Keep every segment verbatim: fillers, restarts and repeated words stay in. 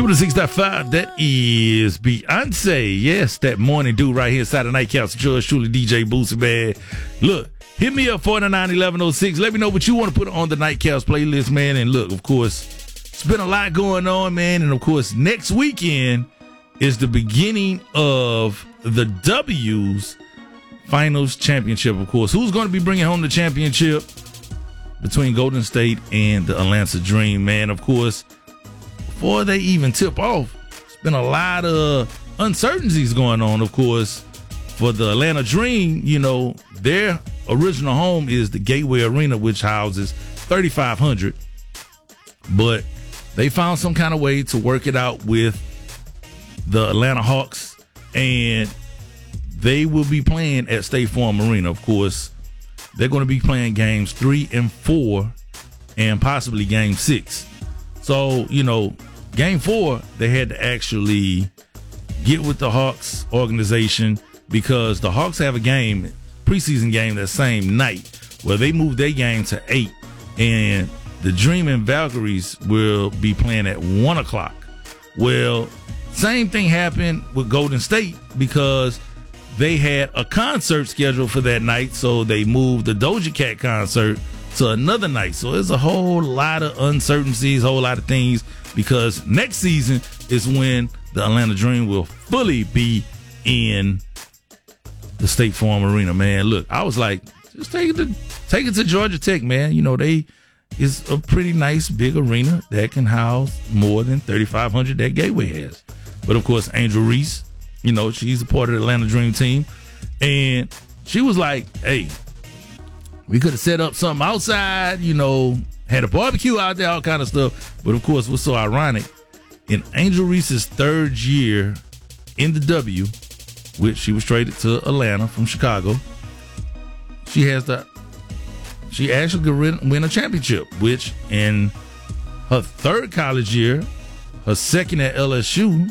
Jupiter six point five, that is Beyonce. Yes, that morning dude right here inside the Nightcaps. George Truly, D J Boosie, man. Look, hit me up, four nine nine, eleven oh six. Let me know what you want to put on the Nightcaps playlist, man. And look, of course, it's been a lot going on, man. And, of course, next weekend is the beginning of the W's Finals Championship, of course. Who's going to be bringing home the championship between Golden State and the Atlanta Dream, man? Of course, before they even tip off, there's been a lot of uncertainties going on, of course. For the Atlanta Dream, you know, their original home is the Gateway Arena, which houses thirty-five hundred. But they found some kind of way to work it out with the Atlanta Hawks, and they will be playing at State Farm Arena. Of course, they're going to be playing games three and four and possibly game six. So, you know, game four, they had to actually get with the Hawks organization because the Hawks have a game, preseason game, that same night where they moved their game to eight, and the Dream and Valkyries will be playing at one o'clock. Well, same thing happened with Golden State because they had a concert scheduled for that night, so they moved the Doja Cat concert to another night. So there's a whole lot of uncertainties, a whole lot of things, because next season is when the Atlanta Dream will fully be in the State Farm Arena, man. Look, I was like, just take it to take it to Georgia Tech, man. You know, they is a pretty nice big arena that can house more than thirty-five hundred that Gateway has. But of course, Angel Reese, you know, she's a part of the Atlanta Dream team, and she was like, hey, we could have set up something outside, you know, had a barbecue out there, all kind of stuff. But of course, what's so ironic, in Angel Reese's third year in the W, which she was traded to Atlanta from Chicago, she has the, she actually could win a championship, which in her third college year, her second at L S U,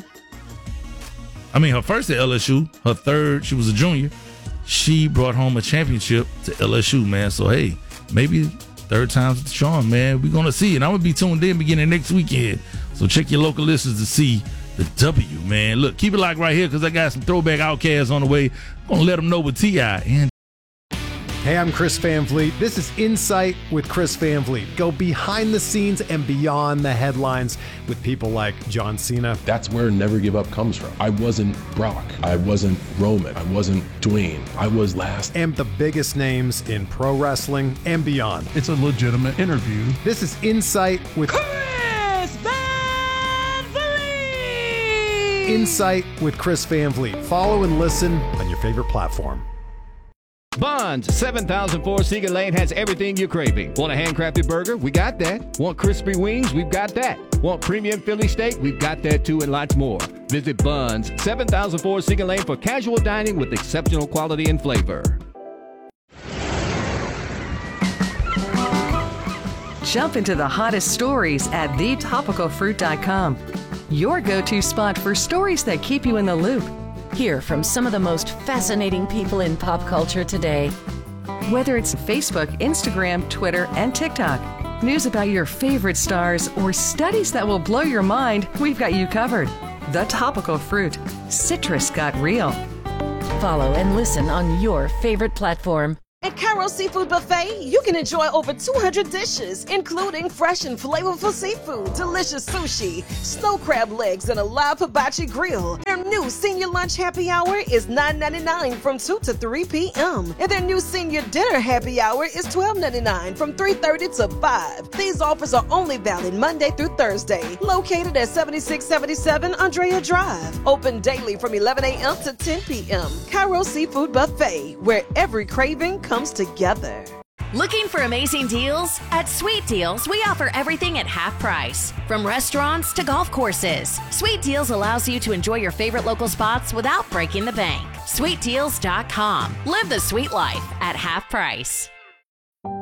I mean, her first at L S U, her third, she was a junior, she brought home a championship to L S U, man. So, hey, maybe third time's the charm, man. We're going to see. And I'm going to be tuned in beginning next weekend. So check your local listeners to see the W, man. Look, keep it locked right here because I got some throwback Outcasts on the way. I'm going to let them know with T I and Hey, I'm Chris Van Vliet. This is Insight with Chris Van Vliet. Go behind the scenes and beyond the headlines with people like John Cena. That's where Never Give Up comes from. I wasn't Brock. I wasn't Roman. I wasn't Dwayne. I was last. And the biggest names in pro wrestling and beyond. It's a legitimate interview. This is Insight with Chris Van Vliet. Insight with Chris Van Vliet. Follow and listen on your favorite platform. Bonds, seven thousand four Seager Lane has everything you're craving. Want a handcrafted burger? We got that. Want crispy wings? We've got that. Want premium Philly steak? We've got that too, and lots more. Visit Bonds, seven thousand four Seager Lane for casual dining with exceptional quality and flavor. Jump into the hottest stories at the topical fruit dot com. Your go-to spot for stories that keep you in the loop. Hear from some of the most fascinating people in pop culture today. Whether it's Facebook, Instagram, Twitter, and TikTok, news about your favorite stars, or studies that will blow your mind, we've got you covered. The Topical Fruit. Citrus got real. Follow and listen on your favorite platform. At Cairo Seafood Buffet, you can enjoy over two hundred dishes, including fresh and flavorful seafood, delicious sushi, snow crab legs, and a live hibachi grill. Their new senior lunch happy hour is nine ninety-nine from two to three p.m. And their new senior dinner happy hour is twelve ninety-nine from three thirty to five. These offers are only valid Monday through Thursday. Located at seventy-six seventy-seven Andrea Drive. Open daily from eleven a.m. to ten p.m. Cairo Seafood Buffet, where every craving comes comes together. Looking for amazing deals? At Sweet Deals, we offer everything at half price. From restaurants to golf courses, Sweet Deals allows you to enjoy your favorite local spots without breaking the bank. sweet deals dot com. Live the sweet life at half price.